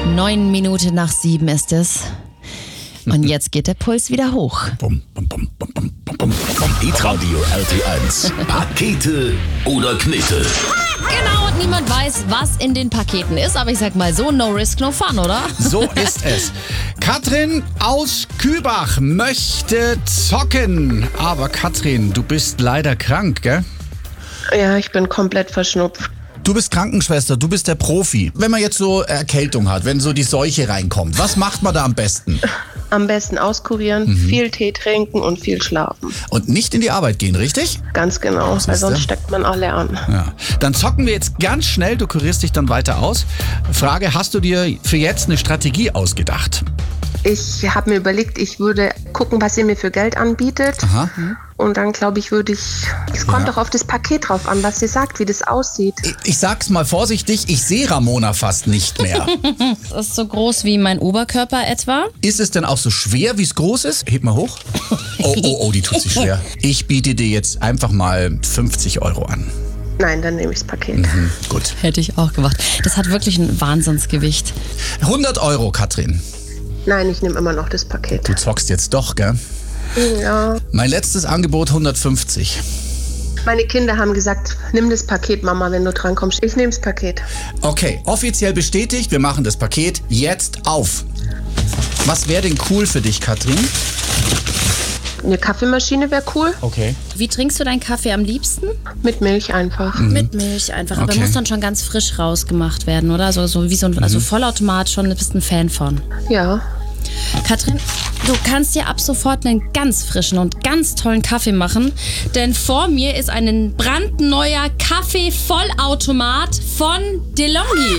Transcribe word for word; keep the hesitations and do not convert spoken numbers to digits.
Neun Minuten nach sieben ist es. Und jetzt geht der Puls wieder hoch. Bum, bum, bum, bum, bum, bum, bum. Hitradio R T eins. Pakete oder Knete? Genau, und niemand weiß, was in den Paketen ist. Aber ich sag mal so, no risk, no fun, oder? So ist es. Katrin aus Kübach möchte zocken. Aber Katrin, du bist leider krank, gell? Ja, ich bin komplett verschnupft. Du bist Krankenschwester, du bist der Profi. Wenn man jetzt so Erkältung hat, wenn so die Seuche reinkommt, was macht man da am besten? Am besten auskurieren, mhm. viel Tee trinken und viel schlafen. Und nicht in die Arbeit gehen, richtig? Ganz genau, weil sonst steckt man alle an. Ja. Dann zocken wir jetzt ganz schnell, du kurierst dich dann weiter aus. Frage, hast du dir für jetzt eine Strategie ausgedacht? Ich habe mir überlegt, ich würde gucken, was ihr mir für Geld anbietet. Aha. Und dann glaube ich, würde ich, es kommt Ja. doch auf das Paket drauf an, was ihr sagt, wie das aussieht. Ich, ich sag's mal vorsichtig, ich sehe Ramona fast nicht mehr. Das ist so groß wie mein Oberkörper etwa. Ist es denn auch so schwer, wie es groß ist? Heb mal hoch. Oh, oh, oh, die tut sich schwer. Ich biete dir jetzt einfach mal fünfzig Euro an. Nein, dann nehme ich das Paket. Mhm, gut. Hätte ich auch gemacht. Das hat wirklich ein Wahnsinnsgewicht. hundert Euro, Katrin. Nein, ich nehme immer noch das Paket. Du zockst jetzt doch, gell? Ja. Mein letztes Angebot hundertfünfzig. Meine Kinder haben gesagt, nimm das Paket, Mama, wenn du drankommst. Ich nehme das Paket. Okay, offiziell bestätigt, wir machen das Paket jetzt auf. Was wäre denn cool für dich, Katrin? Eine Kaffeemaschine wäre cool. Okay. Wie trinkst du deinen Kaffee am liebsten? Mit Milch einfach. Mhm. Mit Milch einfach. Aber Okay. muss dann schon ganz frisch rausgemacht werden, oder? So, so wie so ein also Vollautomat schon, bist ein Fan von. Ja. Katrin, du kannst dir ab sofort einen ganz frischen und ganz tollen Kaffee machen, denn vor mir ist ein brandneuer Kaffee-Vollautomat von DeLonghi.